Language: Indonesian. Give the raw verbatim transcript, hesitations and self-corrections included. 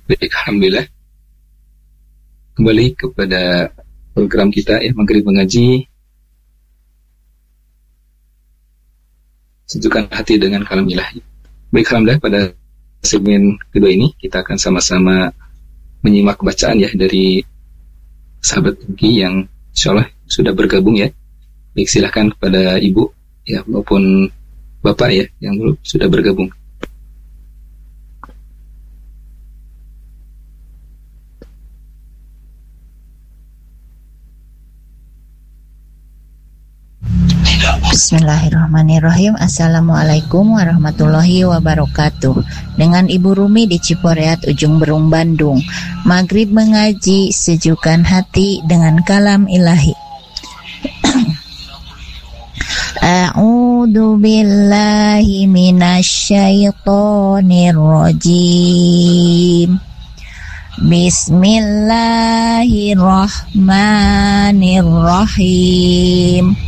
Baik, alhamdulillah. Kembali kepada program kita ya, Maghrib Mengaji. Sejukkan hati dengan kalam ilahi. Baik, alhamdulillah, pada segmen kedua ini kita akan sama-sama menyimak bacaan ya dari sahabat Tungki yang insyaallah sudah bergabung ya. Baik, silahkan kepada ibu ya maupun bapak ya yang sudah bergabung. Bismillahirrahmanirrahim. Assalamualaikum warahmatullahi wabarakatuh. Dengan Ibu Rumi di Ciporeat, Ujung Berung, Bandung. Maghrib Mengaji, sejukkan hati dengan kalam ilahi. A'udzu billahi minasyaitonir rajim. Bismillahirrahmanirrahim.